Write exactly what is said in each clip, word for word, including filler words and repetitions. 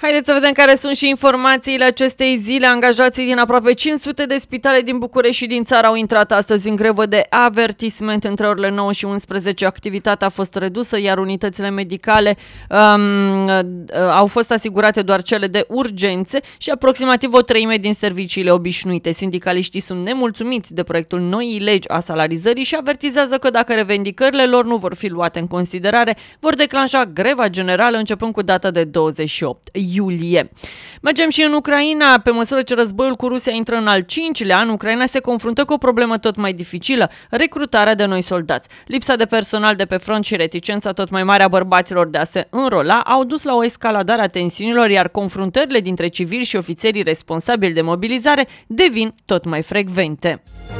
Haideți să vedem care sunt și informațiile acestei zile. Angajații din aproape cinci sute de spitale din București și din țară au intrat astăzi în grevă de avertisment. Între orele nouă și unsprezece activitatea a fost redusă, iar unitățile medicale um, au fost asigurate doar cele de urgențe și aproximativ o treime din serviciile obișnuite. Sindicaliștii sunt nemulțumiți de proiectul noii legi a salarizării și avertizează că dacă revendicările lor nu vor fi luate în considerare, vor declanșa greva generală începând cu data de douăzeci și opt iulie. Mergem și în Ucraina. Pe măsură ce războiul cu Rusia intră în al cincilea an, Ucraina se confruntă cu o problemă tot mai dificilă: recrutarea de noi soldați. Lipsa de personal de pe front și reticența tot mai mare a bărbaților de a se înrola au dus la o escaladare a tensiunilor, iar confruntările dintre civili și ofițerii responsabili de mobilizare devin tot mai frecvente.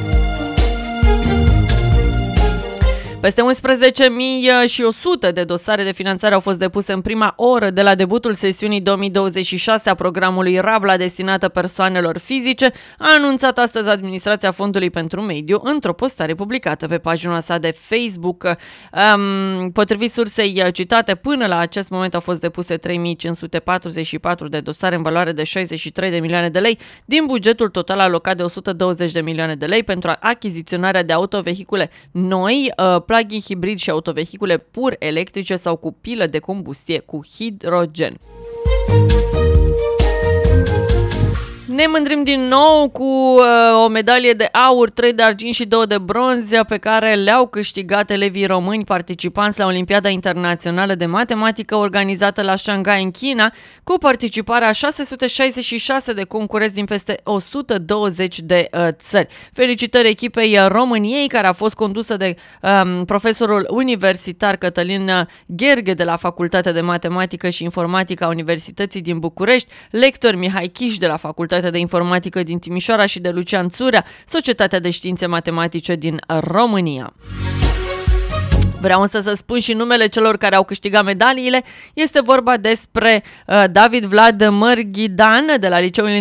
Peste unsprezece mii și o sută de dosare de finanțare au fost depuse în prima oră de la debutul sesiunii două mii douăzeci și șase a programului Rabla destinată persoanelor fizice, a anunțat astăzi Administrația Fondului pentru Mediu într-o postare publicată pe pagina sa de Facebook. Um, potrivit sursei citate, până la acest moment au fost depuse trei mii cinci sute patruzeci și patru de dosare în valoare de șaizeci și trei de milioane de lei din bugetul total alocat de o sută douăzeci de milioane de lei pentru achiziționarea de autovehicule noi, uh, plug-in hibrid și autovehicule pur electrice sau cu pilă de combustie cu hidrogen. Ne mândrim din nou cu uh, o medalie de aur, trei de argint și două de bronz pe care le-au câștigat elevii români participanți la Olimpiada Internațională de Matematică organizată la Shanghai în China, cu participarea a șase sute șaizeci și șase de concurenți din peste o sută douăzeci de uh, țări. Felicitări echipei României, care a fost condusă de um, profesorul universitar Cătălin Gherghe de la Facultatea de Matematică și Informatică a Universității din București, lector Mihai Chiș de la Facultatea de Informatică din Timișoara și de Lucian Țurea, Societatea de Științe Matematice din România. Vreau însă să spun și numele celor care au câștigat medaliile. Este vorba despre uh, David Vlad Mărghidan de la Liceul